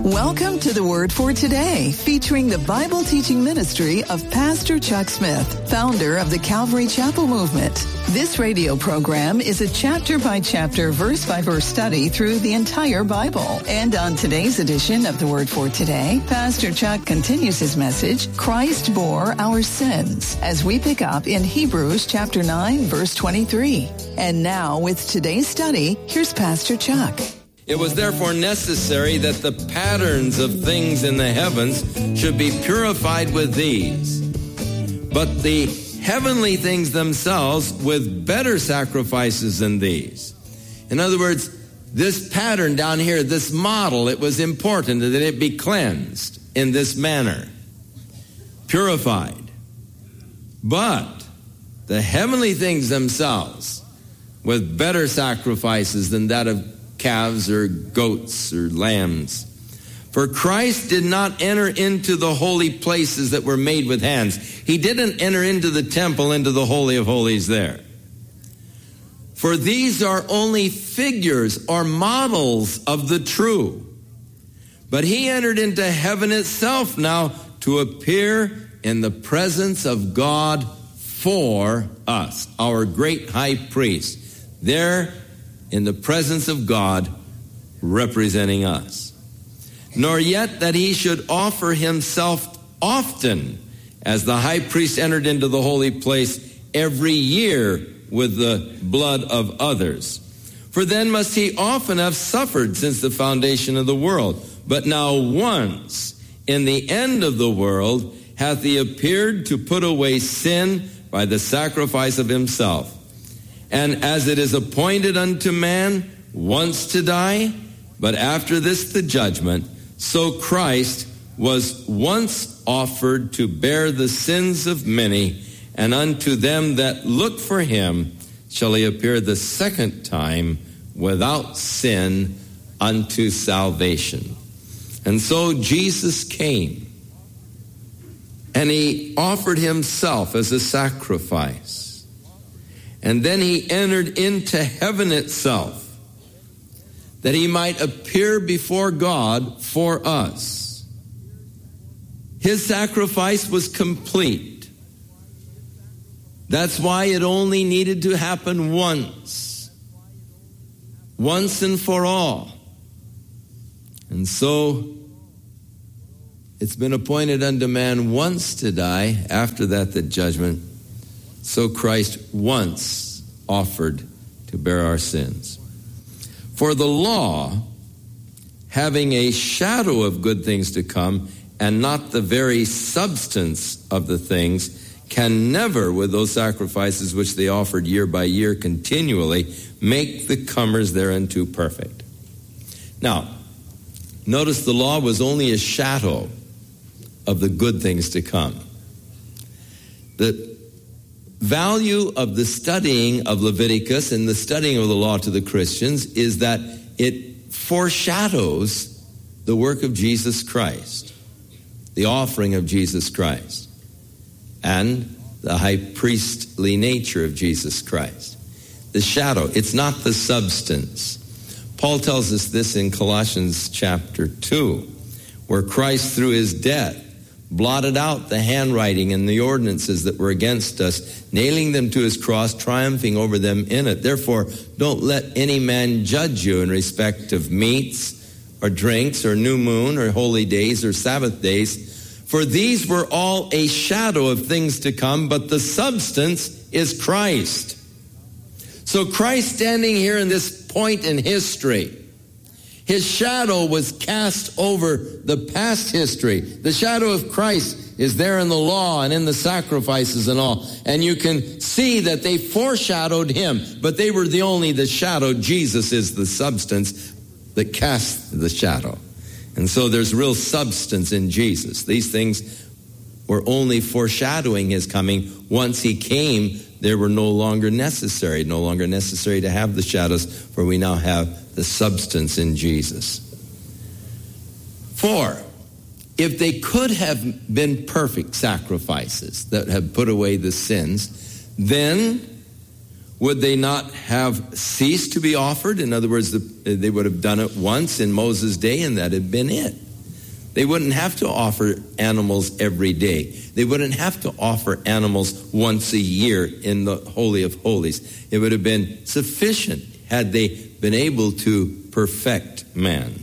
Welcome to the Word for Today, featuring the Bible teaching ministry of Pastor Chuck Smith, founder of the Calvary Chapel Movement. This radio program is a chapter-by-chapter, verse-by-verse study through the entire Bible. And on today's edition of the Word for Today, Pastor Chuck continues his message, Christ bore our sins, as we pick up in Hebrews chapter 9, verse 23. And now, with today's study, here's Pastor Chuck. It was therefore necessary that the patterns of things in the heavens should be purified with these, but the heavenly things themselves with better sacrifices than these. In other words, this pattern down here, this model, it was important that it be cleansed in this manner, purified. But the heavenly things themselves with better sacrifices than that of calves or goats or lambs. For Christ did not enter into the holy places that were made with hands. He didn't enter into the temple, into the Holy of Holies there. For these are only figures or models of the true. But he entered into heaven itself now to appear in the presence of God for us, our great high priest. There in the presence of God, representing us. Nor yet that he should offer himself often, as the high priest entered into the holy place every year with the blood of others. For then must he often have suffered since the foundation of the world. But now once, in the end of the world, hath he appeared to put away sin by the sacrifice of himself. And as it is appointed unto man once to die, but after this the judgment, so Christ was once offered to bear the sins of many, and unto them that look for him shall he appear the second time without sin unto salvation. And so Jesus came, and he offered himself as a sacrifice. And then he entered into heaven itself, that he might appear before God for us. His sacrifice was complete. That's why it only needed to happen once and for all. And so it's been appointed unto man once to die, after that the judgment. So Christ once offered to bear our sins. For the law, having a shadow of good things to come, and not the very substance of the things, can never, with those sacrifices which they offered year by year continually, make the comers thereunto perfect. Now, notice the law was only a shadow of the good things to come. The value of the studying of Leviticus and the studying of the law to the Christians is that it foreshadows the work of Jesus Christ, the offering of Jesus Christ, and the high priestly nature of Jesus Christ. The shadow, it's not the substance. Paul tells us this in Colossians chapter 2, where Christ through his death blotted out the handwriting and the ordinances that were against us, nailing them to his cross, triumphing over them in it. Therefore, don't let any man judge you in respect of meats or drinks or new moon or holy days or Sabbath days, for these were all a shadow of things to come, but the substance is Christ. So Christ standing here in this point in history, his shadow was cast over the past history. The shadow of Christ is there in the law and in the sacrifices and all. And you can see that they foreshadowed him, but they were the shadow. Jesus is the substance that cast the shadow. And so there's real substance in Jesus. These things were only foreshadowing his coming. Once he came, they were no longer necessary to have the shadows, for we now have the substance in Jesus. 4, if they could have been perfect sacrifices that have put away the sins, then would they not have ceased to be offered? In other words, they would have done it once in Moses' day, and that had been it. They wouldn't have to offer animals every day. They wouldn't have to offer animals once a year in the Holy of Holies. It would have been sufficient had they been able to perfect man.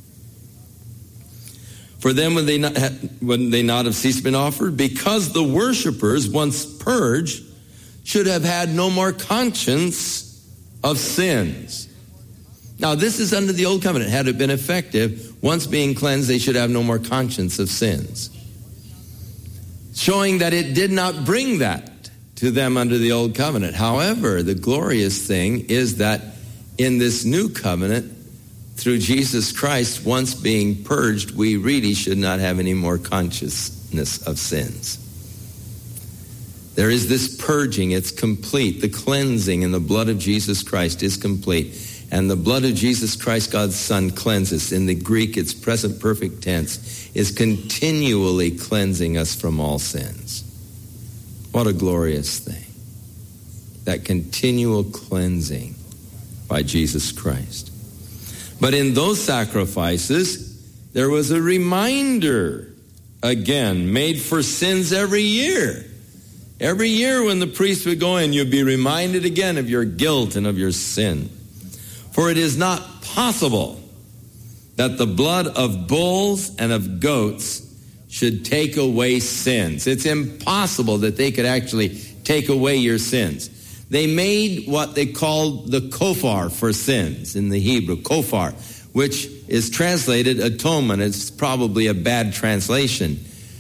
For them would they not have ceased been offered? Because the worshipers, once purged, should have had no more conscience of sins. Now, this is under the Old Covenant. Had it been effective, once being cleansed, they should have no more conscience of sins. Showing that it did not bring that to them under the Old Covenant. However, the glorious thing is that in this new covenant, through Jesus Christ, once being purged, we really should not have any more consciousness of sins. There is this purging. It's complete. The cleansing in the blood of Jesus Christ is complete. And the blood of Jesus Christ, God's Son, cleanses. In the Greek, it's present perfect tense, is continually cleansing us from all sins. What a glorious thing. That continual cleansing by Jesus Christ. But in those sacrifices, there was a reminder, again, made for sins every year. Every year when the priest would go in, you'd be reminded again of your guilt and of your sin. For it is not possible that the blood of bulls and of goats should take away sins. It's impossible that they could actually take away your sins. They made what they called the kofar for sins in the Hebrew, kofar, which is translated atonement. It's probably a bad translation.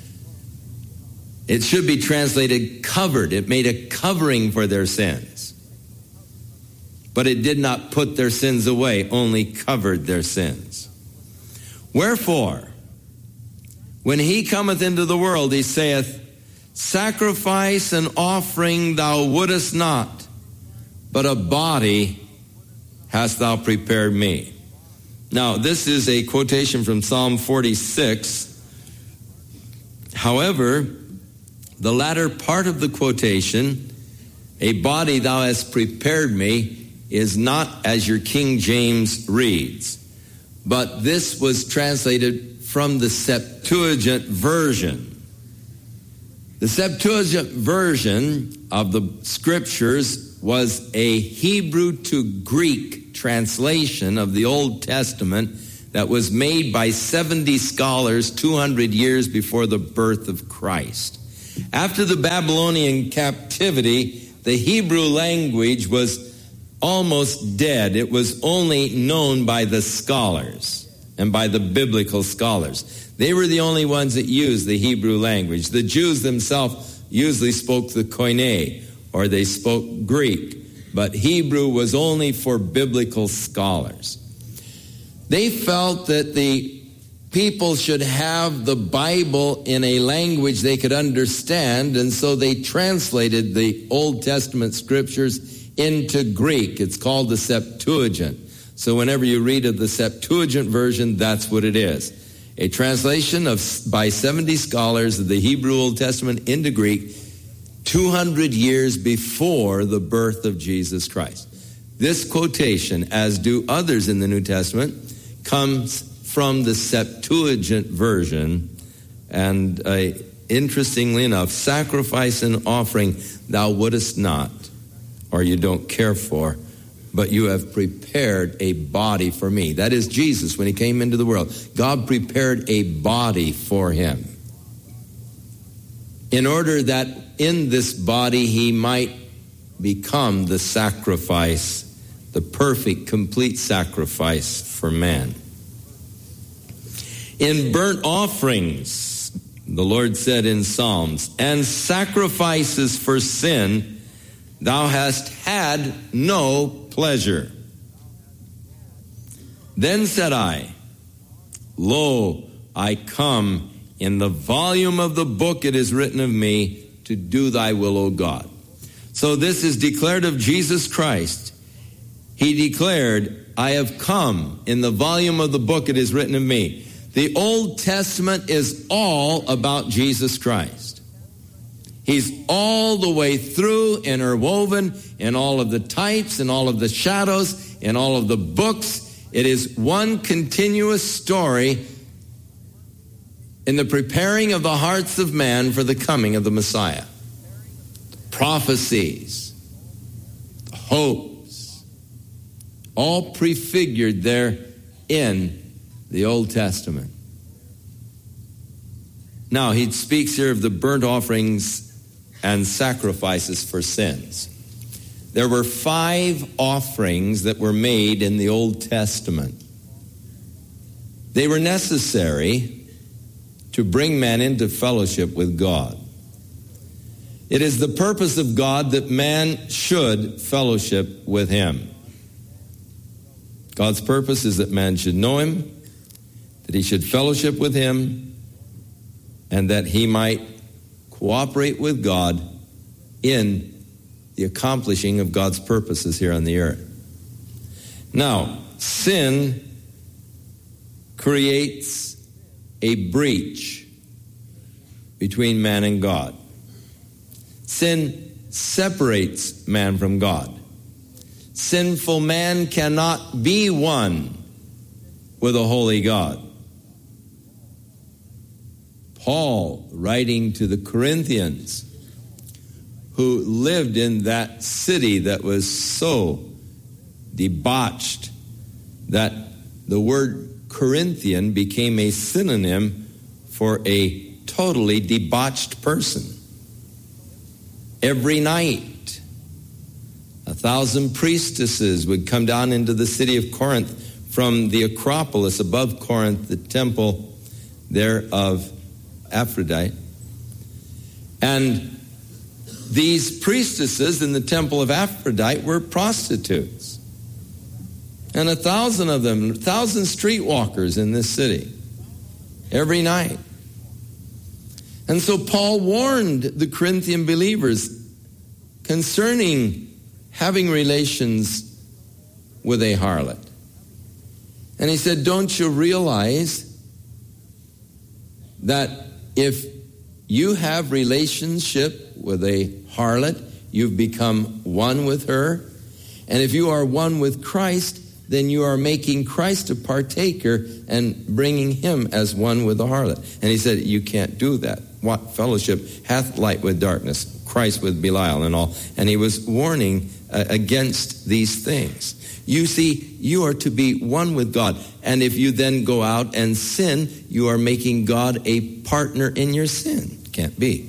It should be translated covered. It made a covering for their sins. But it did not put their sins away, only covered their sins. Wherefore, when he cometh into the world, he saith, sacrifice and offering thou wouldest not, but a body hast thou prepared me. Now, this is a quotation from Psalm 46. However, the latter part of the quotation, a body thou hast prepared me, is not as your King James reads. But this was translated from the Septuagint version. The Septuagint version of the scriptures was a Hebrew to Greek translation of the Old Testament that was made by 70 scholars 200 years before the birth of Christ. After the Babylonian captivity, the Hebrew language was almost dead. It was only known by the scholars and by the biblical scholars. They were the only ones that used the Hebrew language. The Jews themselves usually spoke the Koine, or they spoke Greek, but Hebrew was only for biblical scholars. They felt that the people should have the Bible in a language they could understand, and so they translated the Old Testament scriptures into Greek. It's called the Septuagint. So whenever you read of the Septuagint version, that's what it is. A translation by 70 scholars of the Hebrew Old Testament into Greek 200 years before the birth of Jesus Christ. This quotation, as do others in the New Testament, comes from the Septuagint version. And interestingly enough, sacrifice and offering thou wouldest not, or you don't care for, but you have prepared a body for me. That is Jesus when he came into the world. God prepared a body for him in order that in this body he might become the sacrifice, the perfect, complete sacrifice for man. In burnt offerings, the Lord said in Psalms, and sacrifices for sin, thou hast had no pleasure. Then said I, lo, I come, in the volume of the book it is written of me, to do thy will, O God. So this is declared of Jesus Christ. He declared, I have come, in the volume of the book it is written of me. The Old Testament is all about Jesus Christ. He's all the way through, interwoven in all of the types, in all of the shadows, in all of the books. It is one continuous story in the preparing of the hearts of man for the coming of the Messiah. Prophecies, hopes, all prefigured there in the Old Testament. Now, he speaks here of the burnt offerings and sacrifices for sins. There were 5 offerings that were made in the Old Testament. They were necessary to bring man into fellowship with God. It is the purpose of God that man should fellowship with him. God's purpose is that man should know him, that he should fellowship with him, and that he might cooperate with God in the accomplishing of God's purposes here on the earth. Now, sin creates a breach between man and God. Sin separates man from God. Sinful man cannot be one with a holy God. Paul, writing to the Corinthians, who lived in that city that was so debauched that the word Corinthian became a synonym for a totally debauched person. Every night, 1,000 priestesses would come down into the city of Corinth from the Acropolis above Corinth, the temple there of Aphrodite. And these priestesses in the temple of Aphrodite were prostitutes. And 1,000 of them, 1,000 streetwalkers in this city every night. And so Paul warned the Corinthian believers concerning having relations with a harlot. And he said, don't you realize that if you have relationship with a harlot, you've become one with her? And if you are one with Christ, then you are making Christ a partaker and bringing him as one with the harlot. And he said, you can't do that. What fellowship hath light with darkness? Christ with Belial and all. And he was warning against these things. You see, you are to be one with God. And if you then go out and sin, you are making God a partner in your sin. Can't be.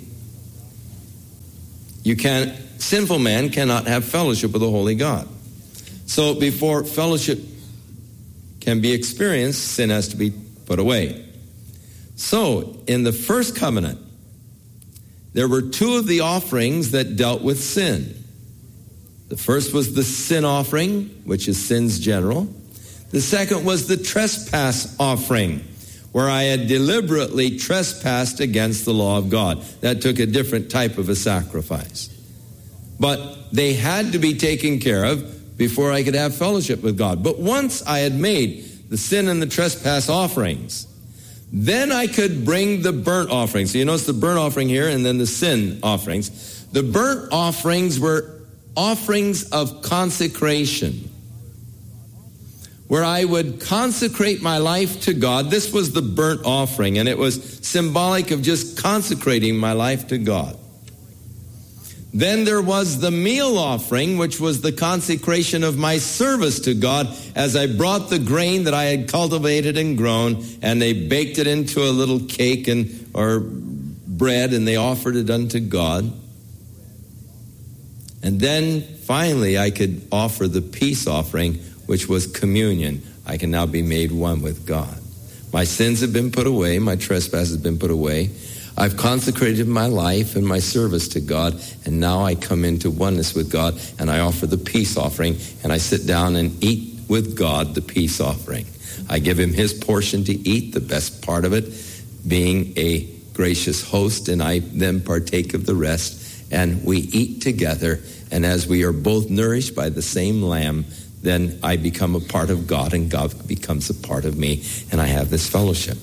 Sinful man cannot have fellowship with the holy God. So before fellowship can be experienced, sin has to be put away. So in the first covenant, there were 2 of the offerings that dealt with sin. The first was the sin offering, which is sins general. The second was the trespass offering, where I had deliberately trespassed against the law of God. That took a different type of a sacrifice. But they had to be taken care of before I could have fellowship with God. But once I had made the sin and the trespass offerings, then I could bring the burnt offerings. So you notice the burnt offering here and then the sin offerings. The burnt offerings were offerings of consecration, where I would consecrate my life to God. This was the burnt offering, and it was symbolic of just consecrating my life to God. Then there was the meal offering, which was the consecration of my service to God as I brought the grain that I had cultivated and grown, and they baked it into a little cake or bread, and they offered it unto God. And then finally I could offer the peace offering, which was communion. I can now be made one with God. My sins have been put away. My trespasses have been put away. I've consecrated my life and my service to God, and now I come into oneness with God, and I offer the peace offering, and I sit down and eat with God the peace offering. I give him his portion to eat, the best part of it being a gracious host, and I then partake of the rest, and we eat together, and as we are both nourished by the same lamb, then I become a part of God, and God becomes a part of me, and I have this fellowship.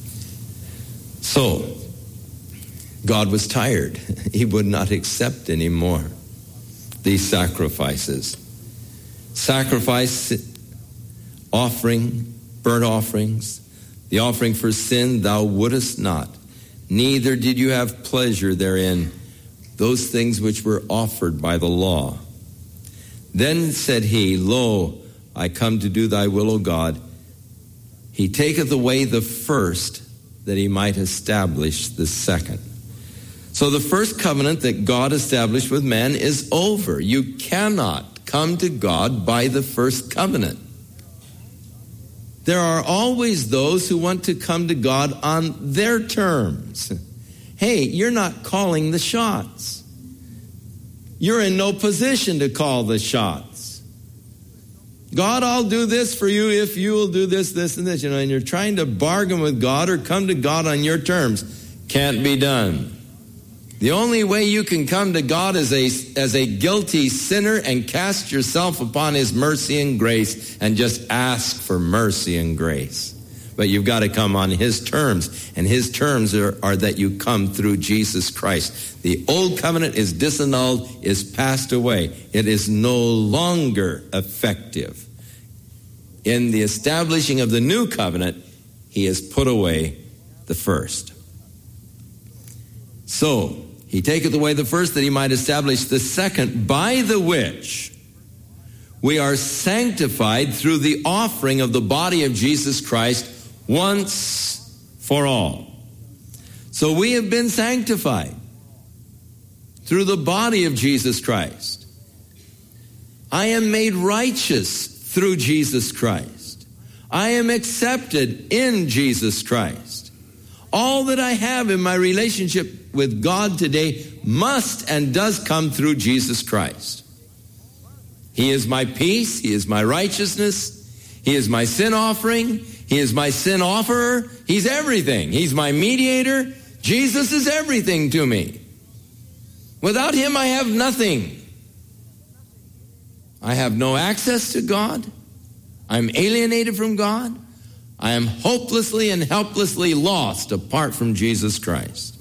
So, God was tired. He would not accept anymore these sacrifices. Sacrifice, offering, burnt offerings, The offering for sin thou wouldest not, neither did you have pleasure therein, those things which were offered by the law. Then said he, Lo, I come to do thy will, O God. He taketh away the first, that he might establish the second. So the first covenant that God established with man is over. You cannot come to God by the first covenant. There are always those who want to come to God on their terms. Hey, you're not calling the shots. You're in no position to call the shots. God, I'll do this for you if you will do this, this, and this. And you're trying to bargain with God or come to God on your terms. Can't be done. The only way you can come to God as a guilty sinner and cast yourself upon his mercy and grace and just ask for mercy and grace. But you've got to come on his terms, and his terms are that you come through Jesus Christ. The old covenant is disannulled, is passed away. It is no longer effective. In the establishing of the new covenant, he has put away the first. So, he taketh away the first that he might establish the second, by the which we are sanctified through the offering of the body of Jesus Christ once for all. So we have been sanctified through the body of Jesus Christ. I am made righteous through Jesus Christ. I am accepted in Jesus Christ. All that I have in my relationship with God today must and does come through Jesus Christ. He is my peace. He is my righteousness. He is my sin offering. He is my sin offerer. He's everything. He's my mediator. Jesus is everything to me. Without him, I have nothing. I have no access to God. I'm alienated from God. I am hopelessly and helplessly lost apart from Jesus Christ.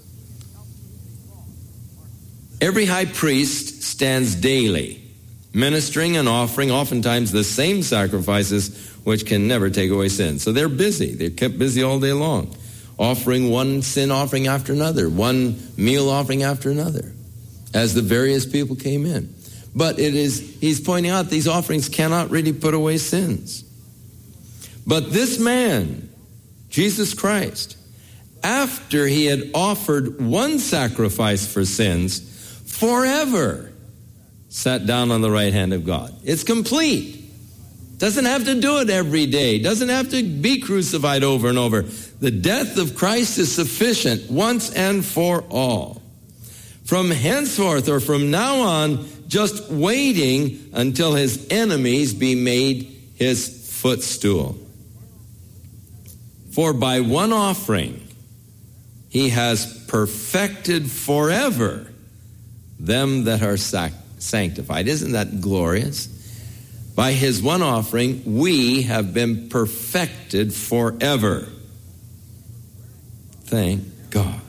Every high priest stands daily, ministering and offering oftentimes the same sacrifices which can never take away sin. So they're busy. They're kept busy all day long, offering one sin offering after another, one meal offering after another, as the various people came in. But he's pointing out these offerings cannot really put away sins. But this man, Jesus Christ, after he had offered one sacrifice for sins, forever sat down on the right hand of God. It's complete. Doesn't have to do it every day. Doesn't have to be crucified over and over. The death of Christ is sufficient once and for all. From henceforth or from now on, just waiting until his enemies be made his footstool. For by one offering he has perfected forever them that are sanctified. Isn't that glorious? By his one offering, we have been perfected forever. Thank God.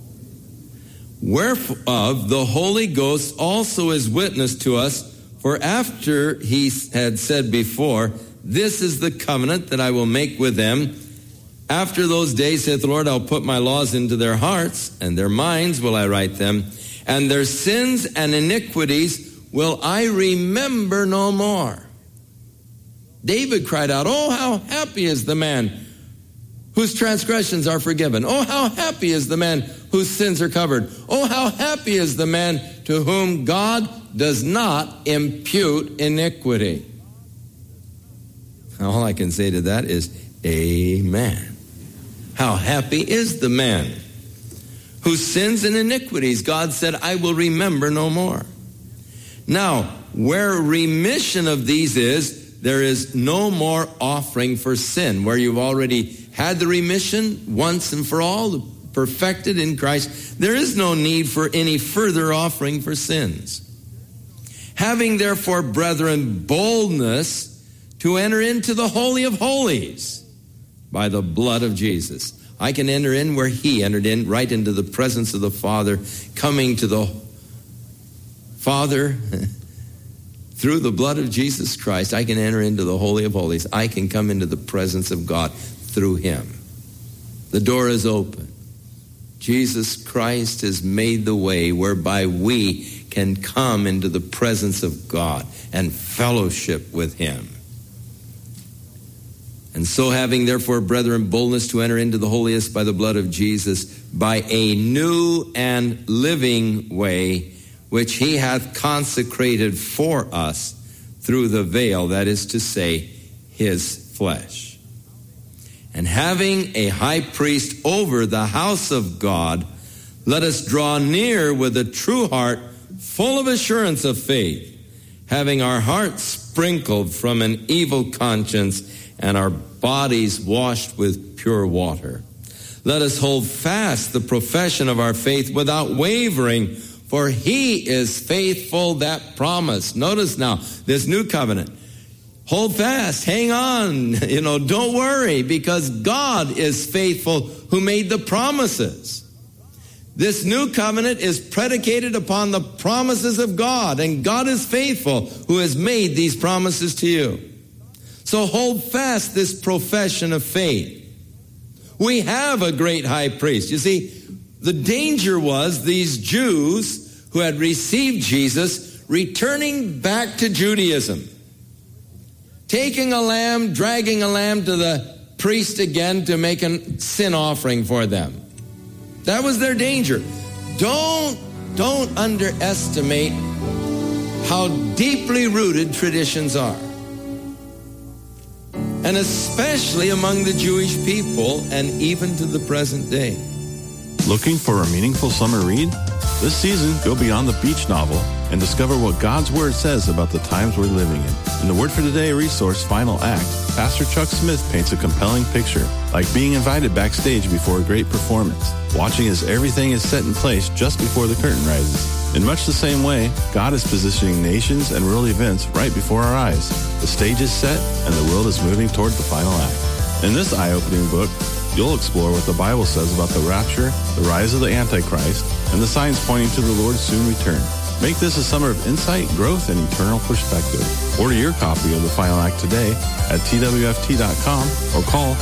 Whereof the Holy Ghost also is witness to us, for after he had said before, this is the covenant that I will make with them. After those days, saith the Lord, I'll put my laws into their hearts, and their minds will I write them, and their sins and iniquities will I remember no more. David cried out, oh, how happy is the man whose transgressions are forgiven. Oh, how happy is the man whose sins are covered. Oh, how happy is the man to whom God does not impute iniquity. All I can say to that is, amen. How happy is the man whose sins and iniquities God said, I will remember no more. Now, where remission of these is, there is no more offering for sin. Where you've already had the remission once and for all, perfected in Christ, there is no need for any further offering for sins. Having therefore, brethren, boldness to enter into the Holy of Holies by the blood of Jesus. I can enter in where he entered in, right into the presence of the Father, coming to the Father through the blood of Jesus Christ. I can enter into the Holy of Holies. I can come into the presence of God through him. The door is open. Jesus Christ has made the way whereby we can come into the presence of God and fellowship with him. And so having therefore, brethren, boldness to enter into the holiest by the blood of Jesus, by a new and living way, which he hath consecrated for us through the veil, that is to say, his flesh. And having a high priest over the house of God, let us draw near with a true heart, full of assurance of faith, having our hearts sprinkled from an evil conscience and our bodies washed with pure water. Let us hold fast the profession of our faith without wavering, for he is faithful that promised. Notice now, this new covenant. Hold fast, hang on, don't worry, because God is faithful who made the promises. This new covenant is predicated upon the promises of God, and God is faithful who has made these promises to you. So hold fast this profession of faith. We have a great high priest. You see, the danger was these Jews who had received Jesus returning back to Judaism, taking a lamb, dragging a lamb to the priest again to make a sin offering for them. That was their danger. Don't underestimate how deeply rooted traditions are. And especially among the Jewish people and even to the present day. Looking for a meaningful summer read? This season, go beyond the beach novel and discover what God's Word says about the times we're living in. In the Word for Today resource Final Act, Pastor Chuck Smith paints a compelling picture, like being invited backstage before a great performance, watching as everything is set in place just before the curtain rises. In much the same way, God is positioning nations and world events right before our eyes. The stage is set, and the world is moving toward the final act. In this eye-opening book, you'll explore what the Bible says about the rapture, the rise of the Antichrist, and the signs pointing to the Lord's soon return. Make this a summer of insight, growth, and eternal perspective. Order your copy of The Final Act today at twft.com or call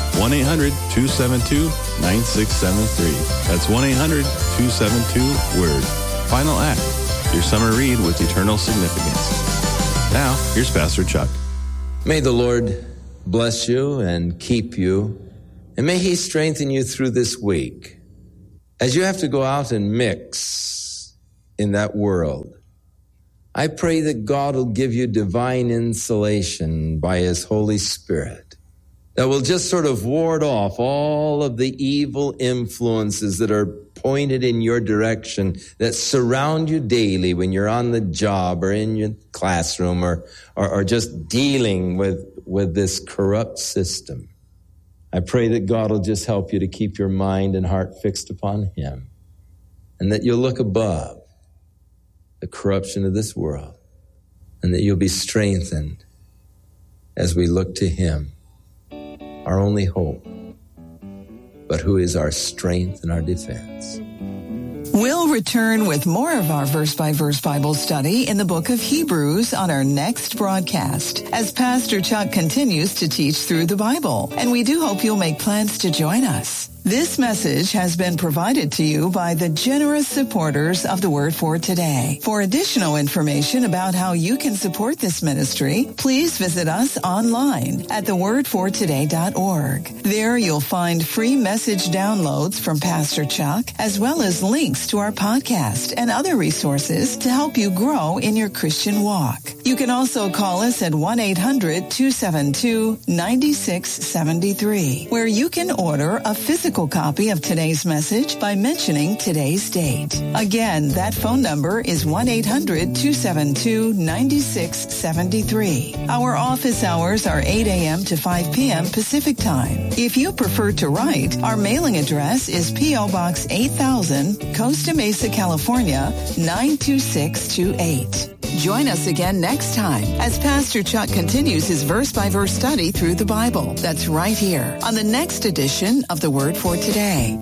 1-800-272-9673. That's 1-800-272-WORD. Final Act, your summer read with eternal significance. Now, here's Pastor Chuck. May the Lord bless you and keep you, and may he strengthen you through this week as you have to go out and mix in that world. I pray that God will give you divine insulation by his Holy Spirit that will just sort of ward off all of the evil influences that are pointed in your direction, that surround you daily when you're on the job or in your classroom or just dealing with this corrupt system. I pray that God will just help you to keep your mind and heart fixed upon him, and that you'll look above the corruption of this world, and that you'll be strengthened as we look to him, our only hope, but who is our strength and our defense. We'll return with more of our verse-by-verse Bible study in the book of Hebrews on our next broadcast as Pastor Chuck continues to teach through the Bible. And we do hope you'll make plans to join us. This message has been provided to you by the generous supporters of the Word for Today. For additional information about how you can support this ministry, please visit us online at thewordfortoday.org. There you'll find free message downloads from Pastor Chuck, as well as links to our podcast and other resources to help you grow in your Christian walk. You can also call us at 1-800-272-9673, where you can order a physical copy of today's message by mentioning today's date. Again, that phone number is 1-800-272-9673. Our office hours are 8 a.m. to 5 p.m. Pacific Time. If you prefer to write, our mailing address is P.O. Box 8000, Costa Mesa, California, 92628. Join us again next time as Pastor Chuck continues his verse-by-verse study through the Bible. That's right here on the next edition of The Word for Today.